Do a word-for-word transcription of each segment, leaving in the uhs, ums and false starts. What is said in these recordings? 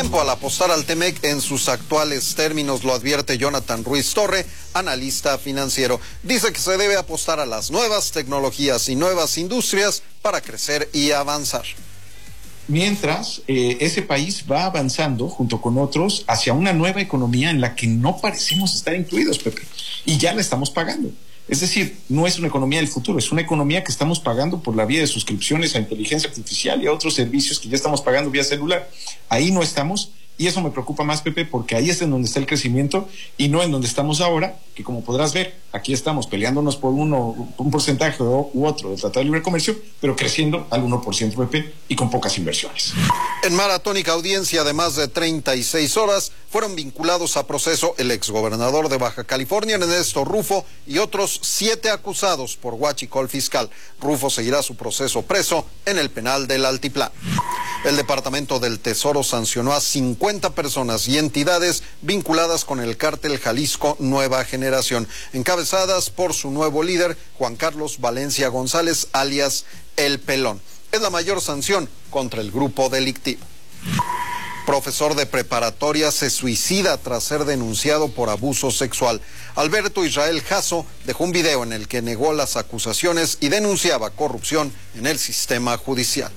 tiempo al apostar al Temec en sus actuales términos, lo advierte Jonathan Ruiz Torre, analista financiero. Dice que se debe apostar a las nuevas tecnologías y nuevas industrias para crecer y avanzar. Mientras eh, ese país va avanzando junto con otros hacia una nueva economía en la que no parecemos estar incluidos, Pepe, y ya la estamos pagando. Es decir, no es una economía del futuro, es una economía que estamos pagando por la vía de suscripciones a inteligencia artificial y a otros servicios que ya estamos pagando vía celular. Ahí no estamos, y eso me preocupa más, Pepe, porque ahí es en donde está el crecimiento y no en donde estamos ahora, que como podrás ver, aquí estamos peleándonos por uno, un porcentaje u otro del Tratado de Libre Comercio, pero creciendo al uno por ciento, Pepe, y con pocas inversiones. En maratónica audiencia de más de treinta y seis horas, fueron vinculados a proceso el exgobernador de Baja California, Ernesto Rufo, y otros siete acusados por huachicol fiscal. Rufo seguirá su proceso preso en el penal del Altiplano. El Departamento del Tesoro sancionó a cincuenta personas y entidades vinculadas con el cártel Jalisco Nueva Generación, encabezadas por su nuevo líder, Juan Carlos Valencia González, alias El Pelón. Es la mayor sanción contra el grupo delictivo. Profesor de preparatoria se suicida tras ser denunciado por abuso sexual. Alberto Israel Jasso dejó un video en el que negó las acusaciones y denunciaba corrupción en el sistema judicial.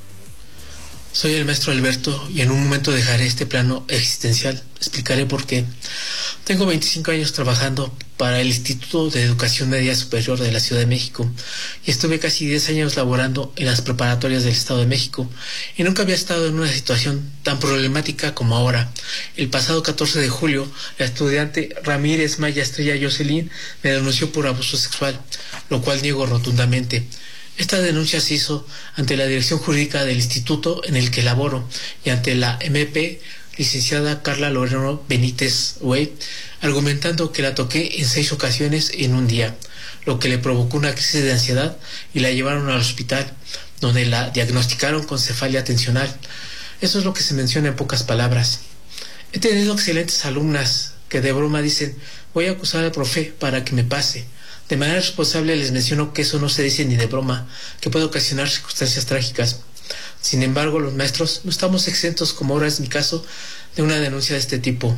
Soy el maestro Alberto y en un momento dejaré este plano existencial. Explicaré por qué. Tengo veinticinco años trabajando para el Instituto de Educación Media Superior de la Ciudad de México y estuve casi diez años laborando en las preparatorias del Estado de México y nunca había estado en una situación tan problemática como ahora. El pasado catorce de julio, la estudiante Ramírez Maya Estrella Jocelyn me denunció por abuso sexual, lo cual niego rotundamente. Esta denuncia se hizo ante la dirección jurídica del instituto en el que laboro y ante la M P, licenciada Carla Loreno Benítez Wey, argumentando que la toqué en seis ocasiones en un día, lo que le provocó una crisis de ansiedad y la llevaron al hospital, donde la diagnosticaron con cefalia tensional. Eso es lo que se menciona en pocas palabras. He tenido excelentes alumnas que de broma dicen, voy a acusar al profe para que me pase. De manera responsable les menciono que eso no se dice ni de broma, que puede ocasionar circunstancias trágicas. Sin embargo, los maestros no estamos exentos, como ahora es mi caso, de una denuncia de este tipo.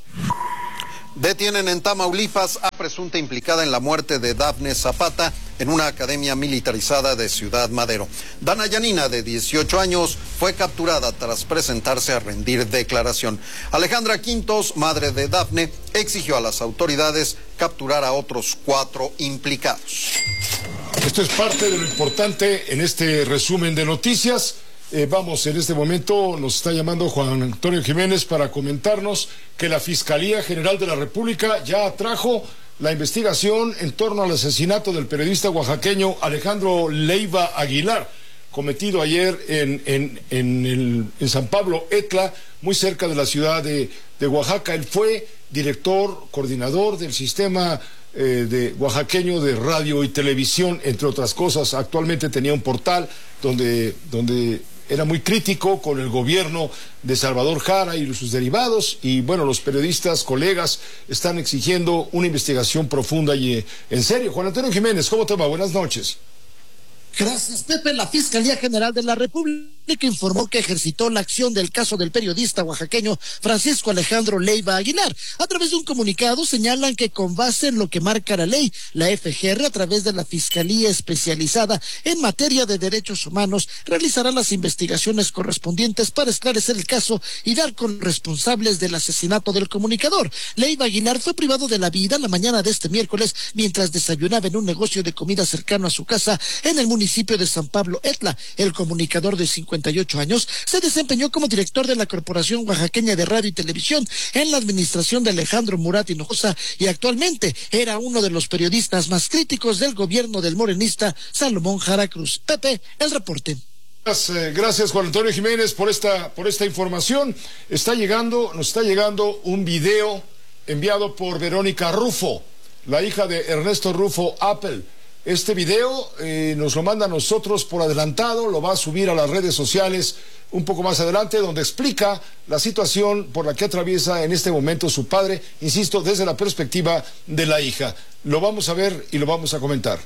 Detienen en Tamaulipas a presunta implicada en la muerte de Dafne Zapata en una academia militarizada de Ciudad Madero. Dana Yanina, de dieciocho años, fue capturada tras presentarse a rendir declaración. Alejandra Quintos, madre de Dafne, exigió a las autoridades capturar a otros cuatro implicados. Esto es parte de lo importante en este resumen de noticias. Eh, vamos, en este momento nos está llamando Juan Antonio Jiménez para comentarnos que la Fiscalía General de la República ya atrajo la investigación en torno al asesinato del periodista oaxaqueño Alejandro Leiva Aguilar, cometido ayer en, en, en, el, en San Pablo Etla, muy cerca de la ciudad de, de Oaxaca. Él fue director, coordinador del sistema eh, de oaxaqueño de radio y televisión, entre otras cosas. Actualmente tenía un portal donde, donde era muy crítico con el gobierno de Salvador Jara y sus derivados, y bueno, los periodistas, colegas, están exigiendo una investigación profunda y eh, en serio. Juan Antonio Jiménez, ¿cómo te va? Buenas noches. Gracias, Pepe. La Fiscalía General de la República informó que ejercitó la acción del caso del periodista oaxaqueño Francisco Alejandro Leiva Aguilar. A través de un comunicado señalan que con base en lo que marca la ley, la F G R, a través de la Fiscalía Especializada en Materia de Derechos Humanos, realizará las investigaciones correspondientes para esclarecer el caso y dar con responsables del asesinato del comunicador. Leiva Aguilar fue privado de la vida la mañana de este miércoles mientras desayunaba en un negocio de comida cercano a su casa en el municipio de San Pablo Etla. El comunicador de cincuenta y ocho años se desempeñó como director de la Corporación Oaxaqueña de Radio y Televisión en la administración de Alejandro Murat Hinojosa y actualmente era uno de los periodistas más críticos del gobierno del morenista Salomón Jara Cruz. Pepe, el reporte. Gracias, gracias Juan Antonio Jiménez por esta, por esta información. Está llegando, nos está llegando un video enviado por Verónica Rufo, la hija de Ernesto Rufo Apple. Este video eh, nos lo manda a nosotros por adelantado, lo va a subir a las redes sociales un poco más adelante, donde explica la situación por la que atraviesa en este momento su padre, insisto, desde la perspectiva de la hija. Lo vamos a ver y lo vamos a comentar.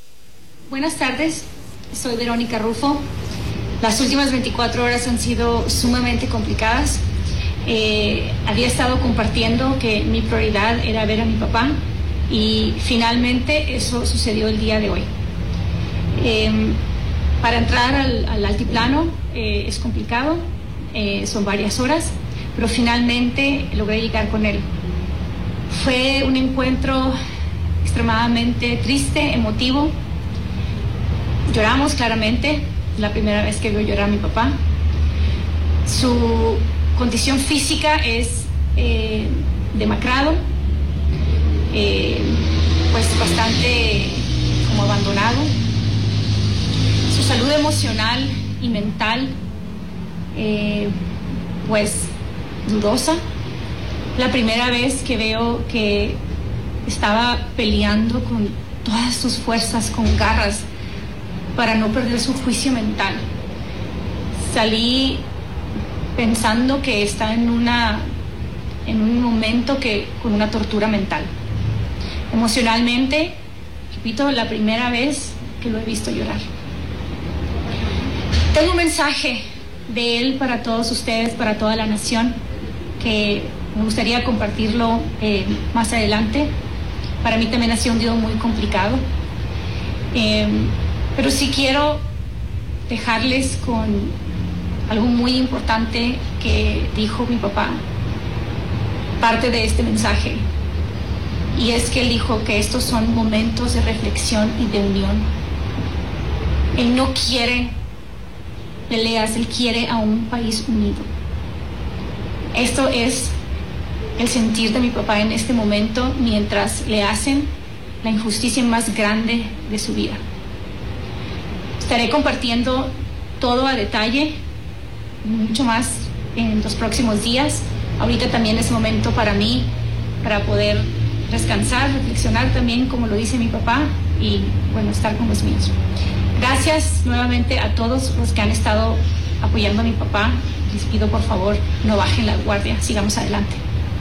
Buenas tardes, soy Verónica Rufo. Las últimas veinticuatro horas han sido sumamente complicadas. Eh, había estado compartiendo que mi prioridad era ver a mi papá y finalmente eso sucedió el día de hoy. Eh, para entrar al, al altiplano eh, es complicado, eh, son varias horas, pero finalmente logré llegar con él. Fue un encuentro extremadamente triste, emotivo. Lloramos claramente, la primera vez que vio llorar a mi papá. Su condición física es eh, demacrado, eh, pues bastante como abandonado. Su salud emocional y mental, eh, pues dudosa. La primera vez que veo que estaba peleando con todas sus fuerzas, con garras, para no perder su juicio mental. Salí pensando que está en una en un momento que con una tortura mental. Emocionalmente, repito, la primera vez que lo he visto llorar. Tengo un mensaje de él para todos ustedes, para toda la nación, que me gustaría compartirlo eh, más adelante. Para mí también ha sido un día muy complicado, eh, pero sí quiero dejarles con algo muy importante que dijo mi papá, parte de este mensaje, y es que él dijo que estos son momentos de reflexión y de unión. Él no quiere peleas, él quiere a un país unido. Esto es el sentir de mi papá en este momento mientras le hacen la injusticia más grande de su vida. Estaré compartiendo todo a detalle, mucho más en los próximos días. Ahorita también es momento para mí, para poder descansar, reflexionar también, como lo dice mi papá, y bueno, estar con los míos. Gracias nuevamente a todos los que han estado apoyando a mi papá. Les pido por favor, no bajen la guardia, sigamos adelante.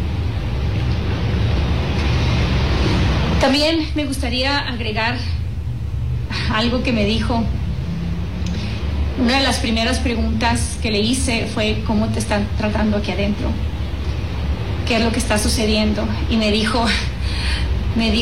También me gustaría agregar algo que me dijo. Una de las primeras preguntas que le hice fue: ¿cómo te están tratando aquí adentro? ¿Qué es lo que está sucediendo? Y me dijo, me dijo